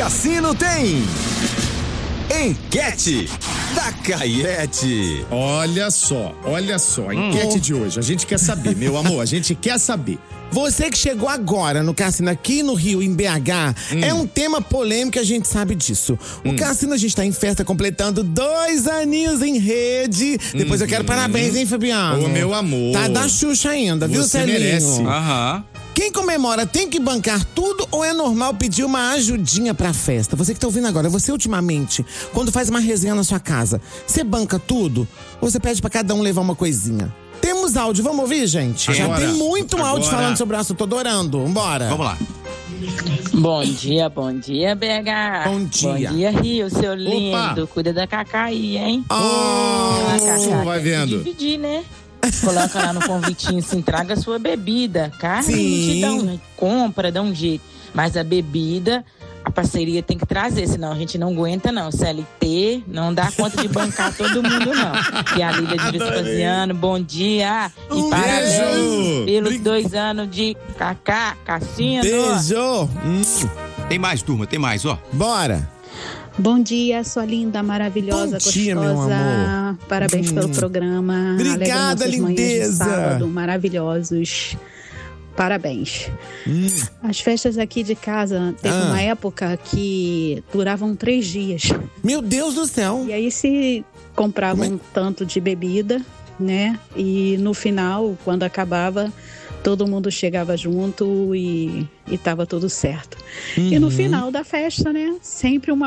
Cassino tem Enquete da Caiete. Olha só, a enquete de hoje. A gente quer saber, meu amor, a gente quer saber. Você que chegou agora no cassino aqui no Rio, em BH, é um tema polêmico, a gente sabe disso. O cassino, a gente tá em festa completando 2 aninhos em rede. Depois eu quero parabéns, hein, Fabiano? Ô, meu amor. Tá da Xuxa ainda, viu, Você Celinho? merece. Aham. Quem comemora tem que bancar tudo ou é normal pedir uma ajudinha pra festa? Você que tá ouvindo agora, você ultimamente, quando faz uma resenha na sua casa, você banca tudo ou você pede pra cada um levar uma coisinha? Temos áudio, vamos ouvir, gente? Já Agora. tem muito áudio Agora. falando sobre o assunto, tô adorando. Vambora. Vamos lá. Bom dia, BH. Bom dia. Bom dia, Rio, seu lindo. Cuida da Cacá aí, hein? Ah, Cacá, vai tem que vendo. dividir, né? Coloca lá no convitinho assim, traga a sua bebida. Carne a gente dá compra, dá um jeito. Mas a bebida, a parceria tem que trazer, senão a gente não aguenta, não. CLT não dá conta de bancar todo mundo, não. E a Lília de Vespasiano, bom dia. E parabéns beijo. pelos 2 anos de Cacá, Cassino. beijo. Tem mais, turma, tem mais, ó. Bora. Bom dia, sua linda, maravilhosa, Bom dia, gostosa. meu amor. Parabéns pelo programa. Obrigada, Alegra nossas manhãs de lindeza. sábado, maravilhosos. Parabéns. As festas aqui de casa, teve uma época que duravam 3 dias. Meu Deus do céu. E aí se comprava um tanto de bebida, né? E no final, quando acabava, todo mundo chegava junto e tava tudo certo. E no final da festa, né? Sempre uma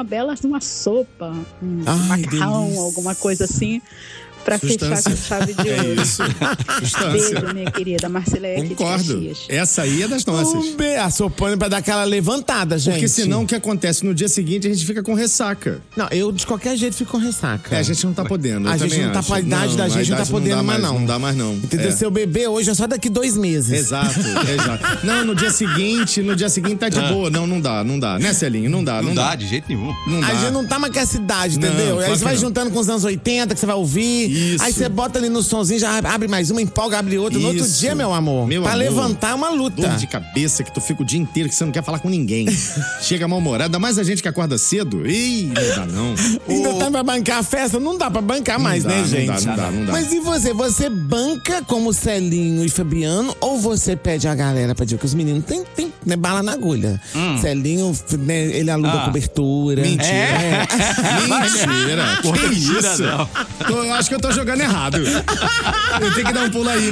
sopa, Ai, macarrão, delícia. alguma coisa assim, pra fechar Sustância. com chave de É ouro. isso. Substância. Beijo, minha querida Marceleia aqui de Concordo. Caxias. Essa aí é das nossas. A sopane pra dar aquela levantada, gente. Porque senão o que acontece no dia seguinte a gente fica com ressaca. Não, eu de qualquer jeito fico com ressaca. É, a gente não tá podendo. eu A gente também não tá, acho. a idade da gente não tá podendo mais, não. Não dá mais, não. Entendeu? É. Seu bebê hoje é só daqui 2 meses. Exato. Não, no dia seguinte tá de boa. Não dá. Né, Celinho? Não dá. Não dá, de jeito nenhum. Não dá. A gente não tá mais com essa idade, Não, entendeu? claro Aí você que vai não. juntando com os anos 80, que você vai ouvir. Isso. Aí você bota ali no sonzinho, já abre mais uma, empolga, abre outra. No outro Isso. dia, meu amor, Meu pra amor, levantar é uma luta. Dor de cabeça que tu fica o dia inteiro que você não quer falar com ninguém. Chega mal-humorada, mais a gente que acorda cedo. Ih, não dá não. Ainda tá pra bancar a festa? Não dá pra bancar mais, dá, né, não gente? dá. Mas e você? Você banca como Celinho e Fabiano ou você pede a galera pra dizer que os meninos tem né, bala na agulha? Celinho, né, ele aluga cobertura. Mentira. Mentira. Porra, Que mentira, isso? não. Eu acho que eu tô jogando errado. Eu tenho que dar um pulo aí em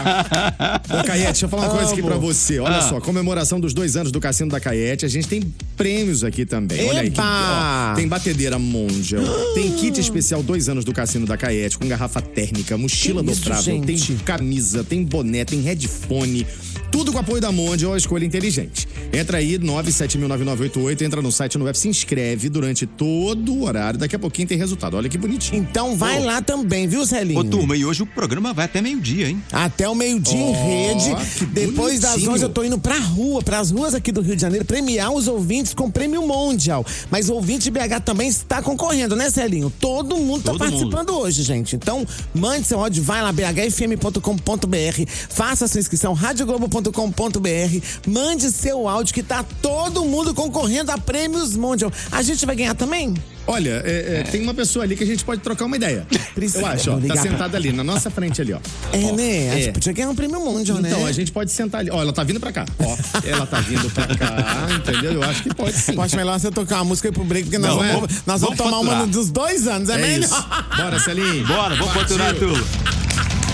BH. Ô, Caiete, deixa eu falar uma coisa aqui pra você. Olha só, comemoração dos 2 anos do Cassino da Caiete. A gente tem prêmios aqui também. Olha aí. Epa! Tem batedeira Mondial. Tem kit especial 2 anos do Cassino da Caete, com garrafa térmica, mochila Que isso, dobrável, tem gente? camisa, tem boné, tem headphone. Tudo com apoio da Mondial, a escolha inteligente. Entra aí, 9709988, entra no site, no web, se inscreve durante todo o horário. Daqui a pouquinho tem resultado. Olha que bonitinho. Então vai lá também, viu, Celinho? Ô, turma, e hoje o programa vai até meio-dia, hein? Até o meio-dia em rede. que Depois das bonitinho. 11 eu tô indo pras ruas aqui do Rio de Janeiro, premiar os ouvintes com prêmio Mondial. Mas o ouvinte de BH também está concorrendo, né, Celinho? Todo mundo tá Todo participando hoje, gente. Então, mande seu áudio, vai lá, bhfm.com.br, faça sua inscrição, radioglobo.com.br, mande seu áudio que tá todo mundo concorrendo a prêmios Mondial. A gente vai ganhar também? Olha, tem uma pessoa ali que a gente pode trocar uma ideia. Eu acho, ó. Vou Tá ligar pra- sentada ali, na nossa frente ali, ó. É, Ó, né? A gente podia ganhar um prêmio Mondial, né? Então, a gente pode sentar ali. Ó, ela tá vindo pra cá. Ó, ela tá vindo pra cá, entendeu? Eu acho que pode sim. Eu acho melhor você tocar uma música aí pro break, porque nós Não, vamos vamos tomar uma faturar. dos 2 anos, é É melhor. isso. Bora, Celinho. Bora, vamos faturar tudo.